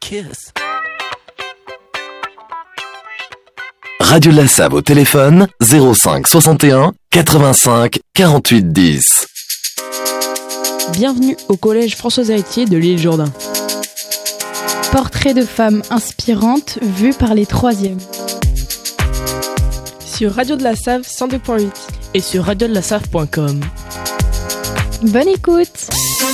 kiss. Radio de la Save au téléphone 05 61 85 48 10. Bienvenue au collège Françoise Héritier de l'île Jourdain. Portrait de femmes inspirantes vues par les troisièmes. Sur Radio de la Save 102.8 et sur radiodelasave.com. Bonne écoute.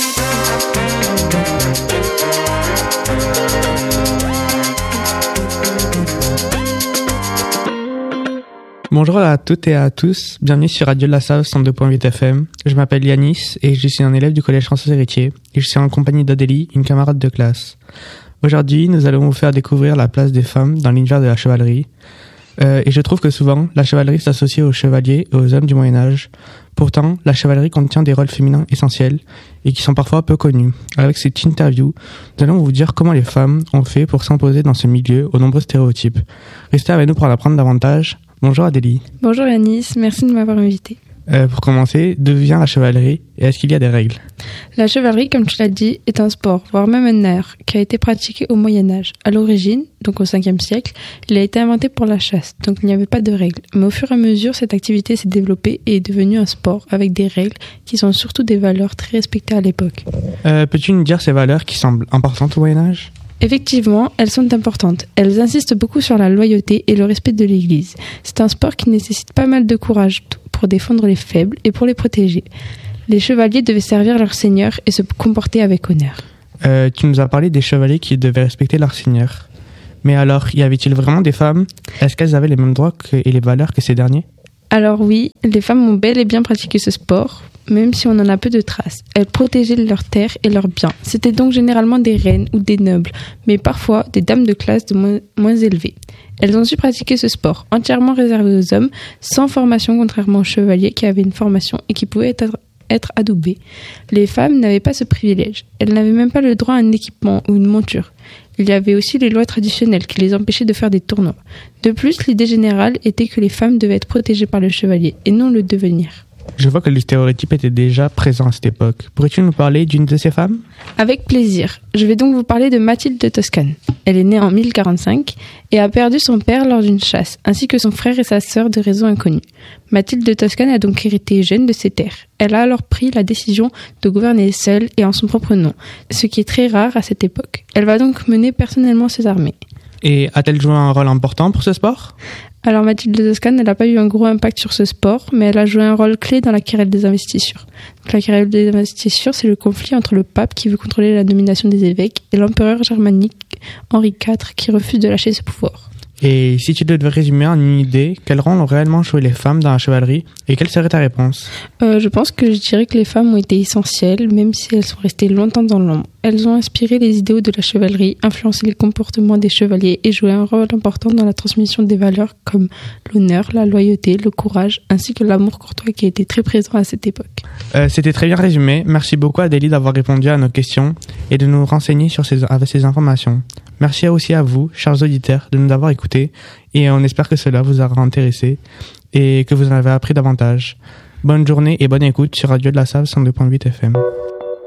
Bonjour à toutes et à tous, bienvenue sur Radio de la Save 102.8 FM. Je m'appelle Yanis et je suis un élève du collège Françoise Héritier et je suis en compagnie d'Adélie, une camarade de classe. Aujourd'hui, nous allons vous faire découvrir la place des femmes dans l'univers de la chevalerie. Et je trouve que souvent, la chevalerie s'associe aux chevaliers et aux hommes du Moyen-Âge. Pourtant, la chevalerie contient des rôles féminins essentiels et qui sont parfois peu connus. Avec cette interview, nous allons vous dire comment les femmes ont fait pour s'imposer dans ce milieu aux nombreux stéréotypes. Restez avec nous pour en apprendre davantage. Bonjour Adélie. Bonjour Yanis, merci de m'avoir invité. Pour commencer, d'où vient la chevalerie et est-ce qu'il y a des règles ? La chevalerie, comme tu l'as dit, est un sport, voire même un art, qui a été pratiqué au Moyen-Âge. À l'origine, donc au 5e siècle, il a été inventé pour la chasse, donc il n'y avait pas de règles. Mais au fur et à mesure, cette activité s'est développée et est devenue un sport avec des règles qui sont surtout des valeurs très respectées à l'époque. Peux-tu nous dire ces valeurs qui semblent importantes au Moyen-Âge ? Effectivement, elles sont importantes. Elles insistent beaucoup sur la loyauté et le respect de l'Église. C'est un sport qui nécessite pas mal de courage pour défendre les faibles et pour les protéger. Les chevaliers devaient servir leur seigneur et se comporter avec honneur. Tu nous as parlé des chevaliers qui devaient respecter leur seigneur. Mais alors, y avait-il vraiment des femmes ? Est-ce qu'elles avaient les mêmes droits et les valeurs que ces derniers ? Alors oui, les femmes ont bel et bien pratiqué ce sport, même si on en a peu de traces. Elles protégeaient leurs terres et leurs biens. C'était donc généralement des reines ou des nobles, mais parfois des dames de classe de moins élevées. Elles ont su pratiquer ce sport, entièrement réservé aux hommes, sans formation, contrairement aux chevaliers qui avaient une formation et qui pouvaient être adoubés. Les femmes n'avaient pas ce privilège. Elles n'avaient même pas le droit à un équipement ou une monture. Il y avait aussi les lois traditionnelles qui les empêchaient de faire des tournois. De plus, l'idée générale était que les femmes devaient être protégées par le chevalier et non le devenir. Je vois que le stéréotype était déjà présent à cette époque. Pourrais-tu nous parler d'une de ces femmes ? Avec plaisir. Je vais donc vous parler de Mathilde de Toscane. Elle est née en 1045 et a perdu son père lors d'une chasse, ainsi que son frère et sa sœur de raisons inconnues. Mathilde de Toscane a donc hérité jeune de ses terres. Elle a alors pris la décision de gouverner seule et en son propre nom, ce qui est très rare à cette époque. Elle va donc mener personnellement ses armées. Et a-t-elle joué un rôle important pour ce sport ? Alors Mathilde de Toscane, elle n'a pas eu un gros impact sur ce sport, mais elle a joué un rôle clé dans la querelle des investitures. Donc, la querelle des investitures, c'est le conflit entre le pape qui veut contrôler la nomination des évêques et l'empereur germanique Henri IV qui refuse de lâcher ce pouvoir. Et si tu devais résumer en une idée, quel rôle ont réellement joué les femmes dans la chevalerie et quelle serait ta réponse ? Je pense que je dirais que les femmes ont été essentielles, même si elles sont restées longtemps dans l'ombre. Elles ont inspiré les idéaux de la chevalerie, influencé les comportements des chevaliers et joué un rôle important dans la transmission des valeurs comme l'honneur, la loyauté, le courage, ainsi que l'amour courtois qui était très présent à cette époque. C'était très bien résumé. Merci beaucoup Adélie d'avoir répondu à nos questions et de nous renseigner avec ces informations. Merci aussi à vous, chers auditeurs, de nous avoir écoutés et on espère que cela vous aura intéressé et que vous en avez appris davantage. Bonne journée et bonne écoute sur Radio de la Save 102.8 FM.